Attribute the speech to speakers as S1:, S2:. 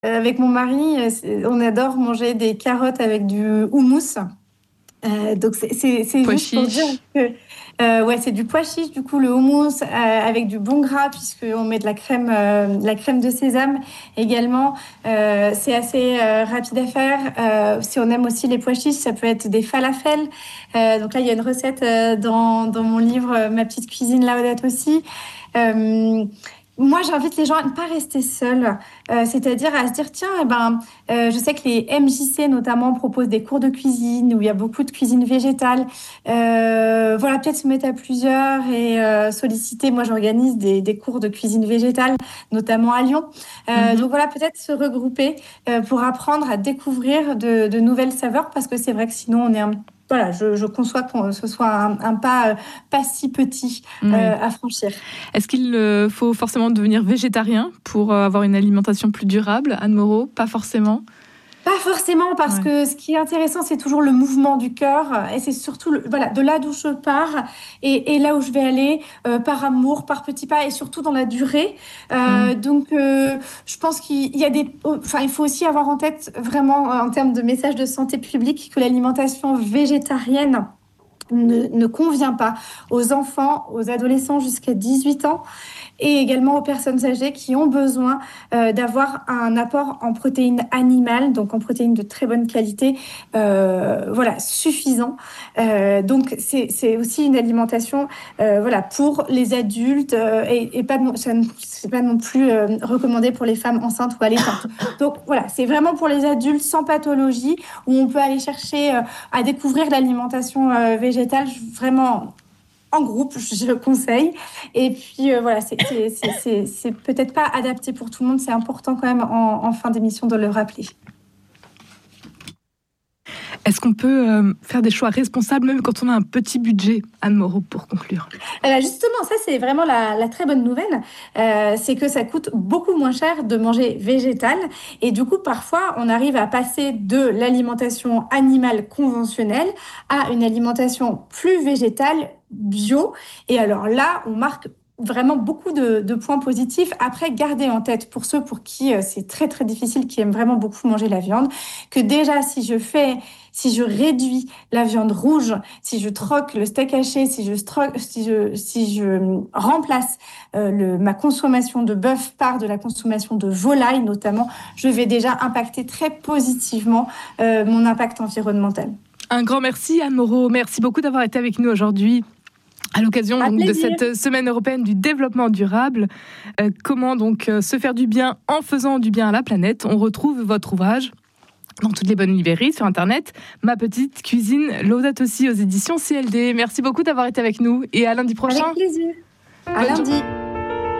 S1: Avec mon mari, on adore manger des carottes avec du houmous. Donc c'est
S2: Pois
S1: juste pour dire
S2: chiche.
S1: que ouais, c'est du pois chiche, du coup le houmous avec du bon gras puisqu'on met de la crème de sésame également. C'est assez rapide à faire. Si on aime aussi les pois chiches, ça peut être des falafels. Donc là, il y a une recette dans mon livre Ma petite cuisine Laudato aussi. Euh, Moi, j'invite les gens à ne pas rester seuls, c'est-à-dire à se dire, tiens, je sais que les MJC notamment proposent des cours de cuisine où il y a beaucoup de cuisine végétale. Voilà, peut-être se mettre à plusieurs et solliciter. Moi, j'organise des cours de cuisine végétale, notamment à Lyon. Donc
S2: Mhm.
S1: voilà, peut-être se regrouper pour apprendre à découvrir de nouvelles saveurs parce que c'est vrai que sinon, on est un... Voilà, je conçois que ce soit un pas pas si petit
S2: Oui.
S1: à franchir.
S2: Est-ce qu'il faut forcément devenir végétarien pour avoir une alimentation plus durable, Anne Moreau? Pas forcément.
S1: Pas forcément, parce
S2: Ouais.
S1: que ce qui est intéressant, c'est toujours le mouvement du cœur. Et c'est surtout voilà, de là d'où je pars et là où je vais aller, par amour, par petits pas et surtout dans la durée.
S2: Mm.
S1: Je pense qu'il y a enfin, il faut aussi avoir en tête vraiment en termes de message de santé publique que l'alimentation végétarienne ne convient pas aux enfants, aux adolescents jusqu'à 18 ans et également aux personnes âgées qui ont besoin d'avoir un apport en protéines animales, donc en protéines de très bonne qualité, voilà, suffisant. C'est aussi une alimentation voilà, pour les adultes et pas, c'est pas non plus recommandé pour les femmes enceintes ou allaitantes. Donc voilà, c'est vraiment pour les adultes sans pathologie où on peut aller chercher à découvrir l'alimentation végétale vraiment en groupe, je conseille. Et puis voilà, c'est peut-être pas adapté pour tout le monde. C'est important quand même en fin d'émission de le rappeler.
S2: Est-ce qu'on peut faire des choix responsables même quand on a un petit budget, Anne Moreau, pour conclure?
S1: Justement, ça c'est vraiment la très bonne nouvelle, c'est que ça coûte beaucoup moins cher de manger végétal et du coup parfois on arrive à passer de l'alimentation animale conventionnelle à une alimentation plus végétale, bio. Et alors là, on marque vraiment beaucoup de points positifs. Après, gardez en tête pour ceux pour qui c'est très très difficile, qui aiment vraiment beaucoup manger la viande, que déjà si je réduis la viande rouge, si je troque le steak haché, si je remplace ma consommation de bœuf par de la consommation de volaille notamment, je vais déjà impacter très positivement mon impact environnemental.
S2: Un grand merci, Anne Moreau. Merci beaucoup d'avoir été avec nous aujourd'hui. À l'occasion
S1: À
S2: donc de
S1: plaisir.
S2: cette semaine européenne du développement durable, comment donc se faire du bien en faisant du bien à la planète. On retrouve votre ouvrage dans toutes les bonnes librairies sur internet. Ma petite cuisine Laudato aussi aux éditions CLD. Merci beaucoup d'avoir été avec nous et à lundi prochain.
S1: Avec plaisir. À
S2: Bonne
S1: lundi.